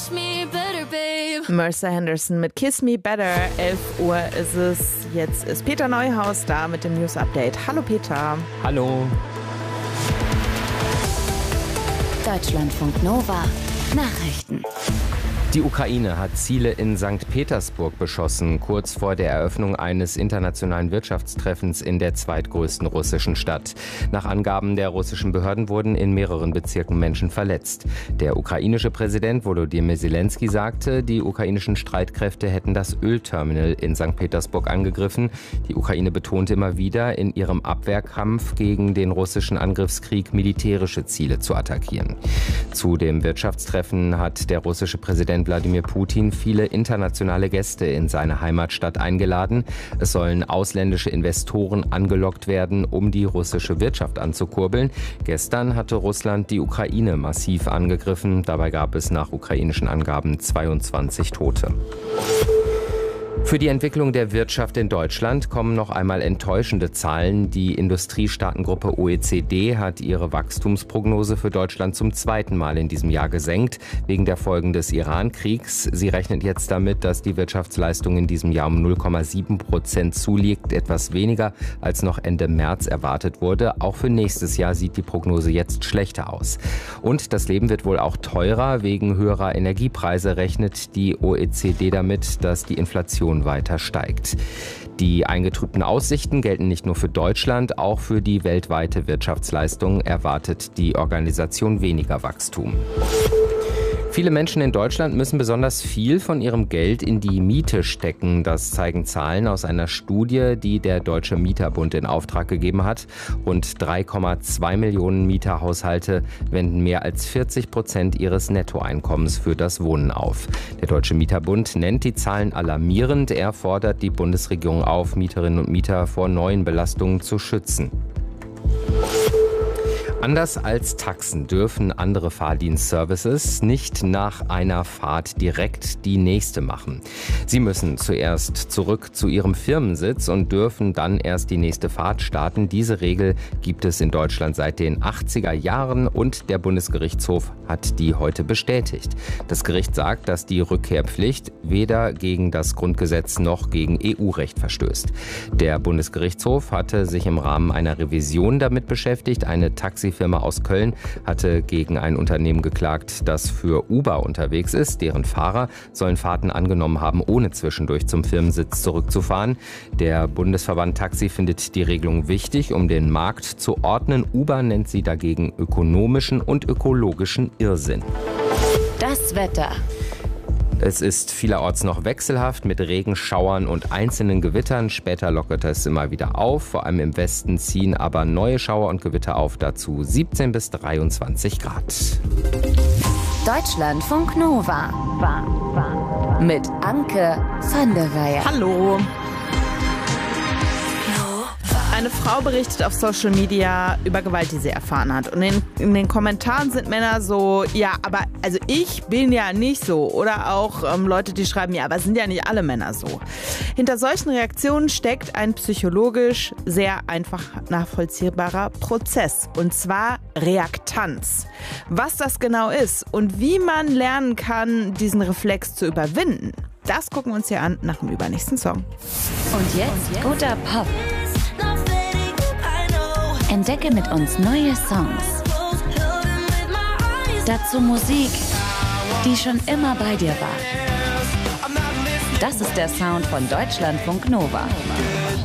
Mercer Henderson mit Kiss Me Better. 11 Uhr ist es. Jetzt ist Peter Neuhaus da mit dem News Update. Hallo Peter. Hallo. Deutschlandfunk Nova. Nachrichten. Die Ukraine hat Ziele in St. Petersburg beschossen, kurz vor der Eröffnung eines internationalen Wirtschaftstreffens in der zweitgrößten russischen Stadt. Nach Angaben der russischen Behörden wurden in mehreren Bezirken Menschen verletzt. Der ukrainische Präsident Volodymyr Zelensky sagte, die ukrainischen Streitkräfte hätten das Ölterminal in St. Petersburg angegriffen. Die Ukraine betonte immer wieder, in ihrem Abwehrkampf gegen den russischen Angriffskrieg militärische Ziele zu attackieren. Zu dem Wirtschaftstreffen hat der russische Präsident Wladimir Putin viele internationale Gäste in seine Heimatstadt eingeladen. Es sollen ausländische Investoren angelockt werden, um die russische Wirtschaft anzukurbeln. Gestern hatte Russland die Ukraine massiv angegriffen. Dabei gab es nach ukrainischen Angaben 22 Tote. Für die Entwicklung der Wirtschaft in Deutschland kommen noch einmal enttäuschende Zahlen. Die Industriestaatengruppe OECD hat ihre Wachstumsprognose für Deutschland zum zweiten Mal in diesem Jahr gesenkt, wegen der Folgen des Iran-Kriegs. Sie rechnet jetzt damit, dass die Wirtschaftsleistung in diesem Jahr um 0,7% zulegt, etwas weniger als noch Ende März erwartet wurde. Auch für nächstes Jahr sieht die Prognose jetzt schlechter aus. Und das Leben wird wohl auch teurer. Wegen höherer Energiepreise rechnet die OECD damit, dass die Inflation weiter steigt. Die eingetrübten Aussichten gelten nicht nur für Deutschland, auch für die weltweite Wirtschaftsleistung erwartet die Organisation weniger Wachstum. Viele Menschen in Deutschland müssen besonders viel von ihrem Geld in die Miete stecken. Das zeigen Zahlen aus einer Studie, die der Deutsche Mieterbund in Auftrag gegeben hat. Rund 3,2 Millionen Mieterhaushalte wenden mehr als 40% ihres Nettoeinkommens für das Wohnen auf. Der Deutsche Mieterbund nennt die Zahlen alarmierend. Er fordert die Bundesregierung auf, Mieterinnen und Mieter vor neuen Belastungen zu schützen. Anders als Taxen dürfen andere Fahrdienstservices nicht nach einer Fahrt direkt die nächste machen. Sie müssen zuerst zurück zu ihrem Firmensitz und dürfen dann erst die nächste Fahrt starten. Diese Regel gibt es in Deutschland seit den 80er Jahren und der Bundesgerichtshof hat die heute bestätigt. Das Gericht sagt, dass die Rückkehrpflicht weder gegen das Grundgesetz noch gegen EU-Recht verstößt. Der Bundesgerichtshof hatte sich im Rahmen einer Revision damit beschäftigt. Eine Taxifirma aus Köln hatte gegen ein Unternehmen geklagt, das für Uber unterwegs ist. Deren Fahrer sollen Fahrten angenommen haben, ohne zwischendurch zum Firmensitz zurückzufahren. Der Bundesverband Taxi findet die Regelung wichtig, um den Markt zu ordnen. Uber nennt sie dagegen ökonomischen und ökologischen Irrsinn. Das Wetter. Es ist vielerorts noch wechselhaft mit Regenschauern und einzelnen Gewittern. Später lockert es immer wieder auf. Vor allem im Westen ziehen aber neue Schauer und Gewitter auf. Dazu 17 bis 23 Grad. Deutschlandfunk Nova. Mit Anke van der Weyer. Hallo. Eine Frau berichtet auf Social Media über Gewalt, die sie erfahren hat. Und in den Kommentaren sind Männer so, ja, aber also ich bin ja nicht so. Oder auch Leute, die schreiben, ja, aber sind ja nicht alle Männer so. Hinter solchen Reaktionen steckt ein psychologisch sehr einfach nachvollziehbarer Prozess. Und zwar Reaktanz. Was das genau ist und wie man lernen kann, diesen Reflex zu überwinden, das gucken wir uns hier an nach dem übernächsten Song. Und jetzt guter Pop. Entdecke mit uns neue Songs. Dazu Musik, die schon immer bei dir war. Das ist der Sound von Deutschlandfunk Nova.